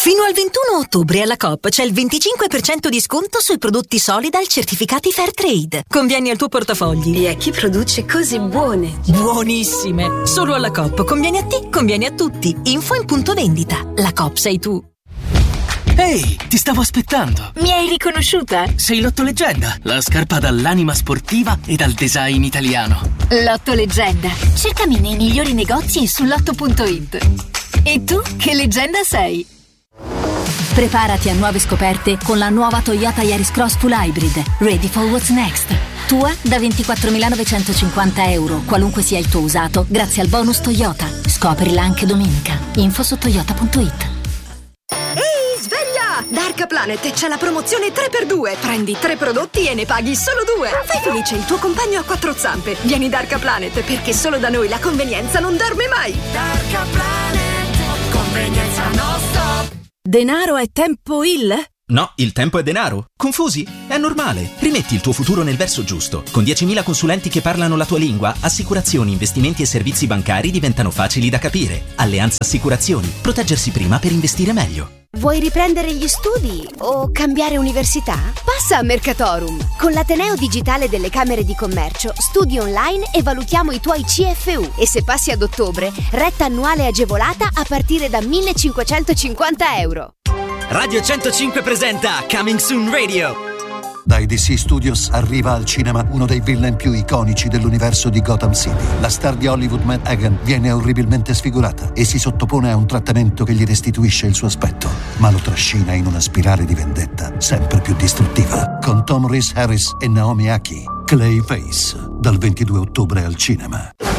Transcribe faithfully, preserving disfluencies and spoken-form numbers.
Fino al ventuno ottobre alla Coop c'è il venticinque per cento di sconto sui prodotti Solidal certificati Fairtrade. Convieni al tuo portafogli. E a chi produce cose buone. Buonissime! Solo alla Coop. Convieni a te, convieni a tutti. Info in punto vendita. La Coop sei tu. Ehi, ti stavo aspettando. Mi hai riconosciuta? Sei Lotto Leggenda, la scarpa dall'anima sportiva e dal design italiano. Lotto Leggenda. Cercami nei migliori negozi e su lotto punto it. E tu che leggenda sei? Preparati a nuove scoperte con la nuova Toyota Yaris Cross Full Hybrid. Ready for what's next. Tua da ventiquattromilanovecentocinquanta euro, qualunque sia il tuo usato, grazie al bonus Toyota. Scoprila anche domenica. Info su toyota punto it. Ehi, sveglia! Da Arca Planet c'è la promozione tre per due. Prendi tre prodotti e ne paghi solo due. Fai felice il tuo compagno a quattro zampe. Vieni da Arca Planet, perché solo da noi la convenienza non dorme mai. Arca Planet, convenienza non stop. Denaro è tempo il? No, il tempo è denaro. Confusi? È normale. Rimetti il tuo futuro nel verso giusto. Con diecimila consulenti che parlano la tua lingua, assicurazioni, investimenti e servizi bancari diventano facili da capire. Alleanza Assicurazioni. Proteggersi prima per investire meglio. Vuoi riprendere gli studi o cambiare università? Passa a Mercatorum. Con l'Ateneo Digitale delle Camere di Commercio studi online e valutiamo i tuoi C F U. E se passi ad ottobre, retta annuale agevolata a partire da millecinquecentocinquanta euro. Radio centocinque presenta Coming Soon Radio. Dai D C Studios arriva al cinema uno dei villain più iconici dell'universo di Gotham City. La star di Hollywood Matt Hagen viene orribilmente sfigurata e si sottopone a un trattamento che gli restituisce il suo aspetto, ma lo trascina in una spirale di vendetta sempre più distruttiva. Con Tom Rhys Harris e Naomi Aki, Clayface, dal ventidue ottobre al cinema.